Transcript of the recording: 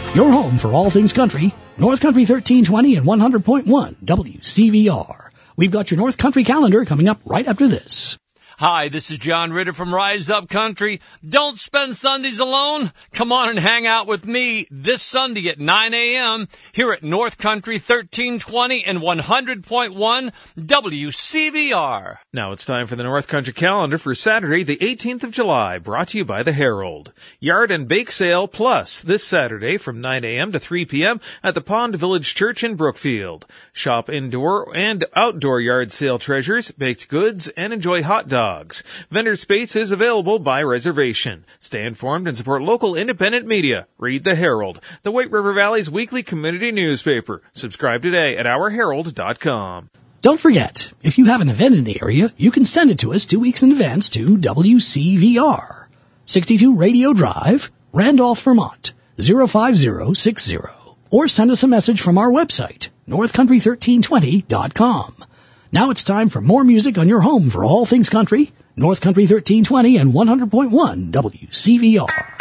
your home for all things country, North Country 1320 and 100.1 WCVR. We've got your North Country calendar coming up right after this. Hi, this is John Ritter from Rise Up Country. Don't spend Sundays alone. Come on and hang out with me this Sunday at 9 a.m. here at North Country 1320 and 100.1 WCVR. Now it's time for the North Country calendar for Saturday, the 18th of July, brought to you by the Herald. Yard and Bake Sale Plus this Saturday from 9 a.m. to 3 p.m. at the Pond Village Church in Brookfield. Shop indoor and outdoor yard sale treasures, baked goods, and enjoy hot dogs. Vendor space is available by reservation. Stay informed and support local independent media. Read the Herald, the White River Valley's weekly community newspaper. Subscribe today at ourherald.com. Don't forget, if you have an event in the area, you can send it to us 2 weeks in advance to WCVR, 62 Radio Drive, Randolph, Vermont, 05060. Or send us a message from our website, northcountry1320.com. Now it's time for more music on your home for all things country, North Country 1320 and 100.1 WCVR.